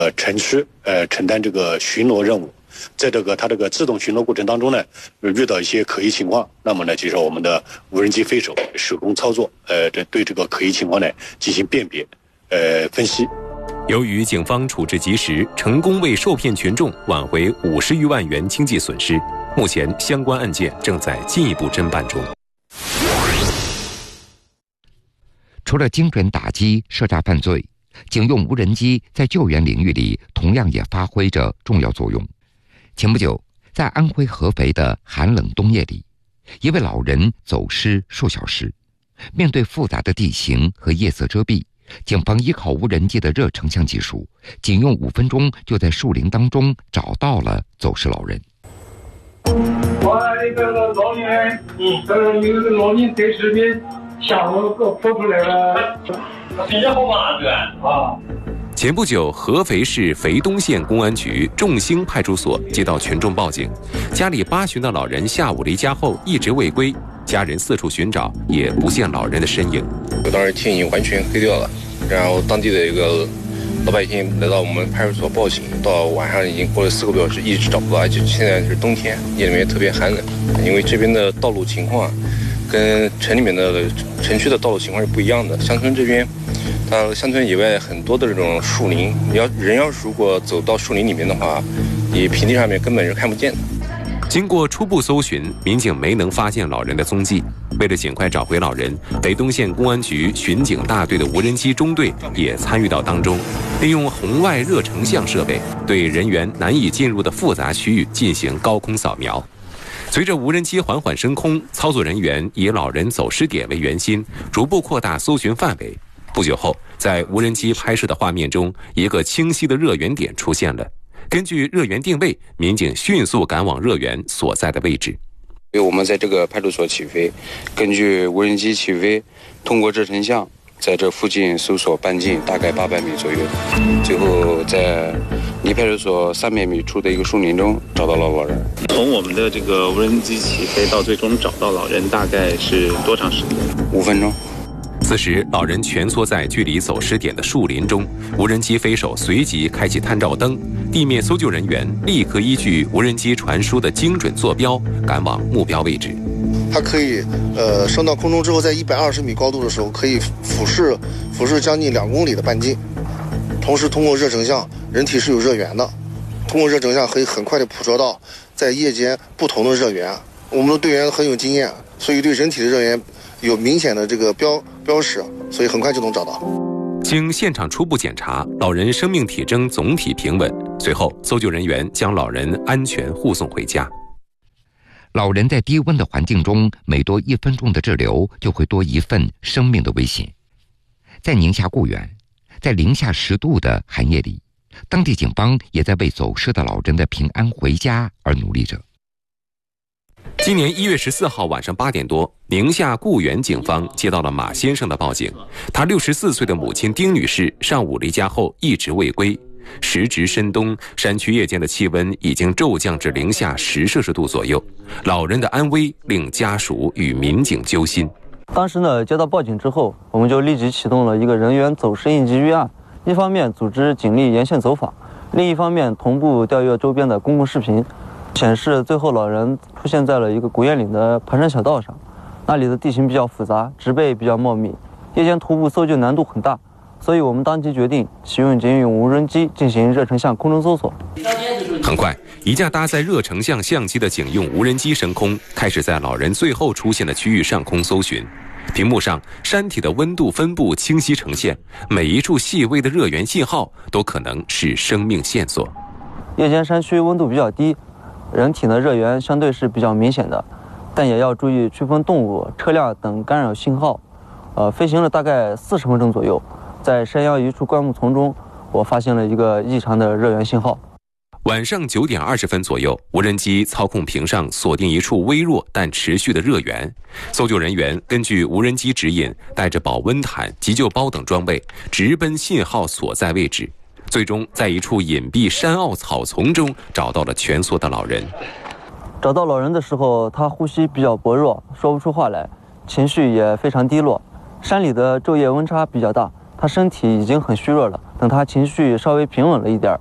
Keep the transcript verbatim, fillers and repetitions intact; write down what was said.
呃城区呃承担这个巡逻任务。在这个它这个自动巡逻过程当中呢，遇到一些可疑情况，那么呢，就是我们的无人机飞手手工操作，呃，这对这个可疑情况呢进行辨别，呃，分析。 由于警方处置及时，成功为受骗群众挽回五十余万元经济损失。目前相关案件正在进一步侦办中。 除了精准打击涉诈犯罪，警用无人机在救援领域里同样也发挥着重要作用。前不久，在安徽合肥的寒冷冬夜里，一位老人走失数小时。面对复杂的地形和夜色遮蔽，警方依靠无人机的热成像技术，仅用五分钟就在树林当中找到了走失老人。 我这个老人，嗯，这个有个老人在视频下午给我跑出来了，比较好嘛，对啊。 前不久，合肥市肥东县公安局众兴派出所接到群众报警，家里八旬的老人下午离家后一直未归，家人四处寻找也不见老人的身影。 当时天已经完全黑掉了，然后当地的一个老百姓来到我们派出所报警，到晚上已经过了四个多小时，一直找不到，而且现在是冬天，夜里面特别寒冷，因为这边的道路情况跟城里面的城区的道路情况是不一样的，乡村这边。呃，乡村以外很多的这种树林，你要人要如果走到树林里面的话，你平地上面根本是看不见的。 经过初步搜寻，民警没能发现老人的踪迹。为了尽快找回老人，肥东县公安局巡警大队的无人机中队也参与到当中，利用红外热成像设备对人员难以进入的复杂区域进行高空扫描。随着无人机缓缓升空，操作人员以老人走失点为圆心，逐步扩大搜寻范围。不久后，在无人机拍摄的画面中，一个清晰的热源点出现了。根据热源定位，民警迅速赶往热源所在的位置。 因为我们在这个派出所起飞，根据无人机起飞，通过热成像，在这附近搜索半径大概八百米左右，最后在离派出所三百米处的一个树林中找到了老人。 从我们的这个无人机起飞到最终找到老人，大概是多长时间？ 五分钟。 此时，老人蜷缩在距离走失点的树林中，无人机飞手随即开启探照灯，地面搜救人员立刻依据无人机传输的精准坐标，赶往目标位置。 它可以，呃，升到空中之后，在一百二十米高度的时候，可以俯视俯视将近两公里的半径。同时，通过热成像，人体是有热源的，通过热成像可以很快的捕捉到在夜间不同的热源。我们的队员很有经验，所以对人体的热源有明显的这个标标识，所以很快就能找到。 经现场初步检查，老人生命体征总体平稳。随后，搜救人员将老人安全护送回家。 老人在低温的环境中，每多一分钟的滞留，就会多一份生命的危险。在宁夏固原，在零下十度的寒夜里，当地警方也在为走失的老人的平安回家而努力着。 今年一月十四号晚上八点多，宁夏固原警方接到了马先生的报警。他六十四岁的母亲丁女士上午离家后一直未归。时值深冬，山区夜间的气温已经骤降至零下十摄氏度左右，老人的安危令家属与民警揪心。 当时呢，接到报警之后，我们就立即启动了一个人员走失应急预案，一方面组织警力沿线走访，另一方面同步调阅周边的公共视频，显示最后老人出现在了一个古堰岭的盘山小道上，那里的地形比较复杂，植被比较茂密，夜间徒步搜救难度很大，所以我们当即决定启用警用无人机进行热成像空中搜索。 很快，一架搭载热成像相机的警用无人机升空，开始在老人最后出现的区域上空搜寻。屏幕上山体的温度分布清晰呈现，每一处细微的热源信号都可能是生命线索。 夜间山区温度比较低，人体的热源相对是比较明显的，但也要注意区分动物、车辆等干扰信号。呃，飞行了大概四十分钟左右，在山腰一处灌木丛中，我发现了一个异常的热源信号。 晚上九点二十分左右，无人机操控屏上锁定一处微弱但持续的热源。搜救人员根据无人机指引，带着保温毯、急救包等装备，直奔信号所在位置。最终在一处隐蔽山坳草丛中找到了蜷缩的老人。 找到老人的时候，他呼吸比较薄弱，说不出话来，情绪也非常低落。山里的昼夜温差比较大， 他身体已经很虚弱了。等他情绪稍微平稳了一点，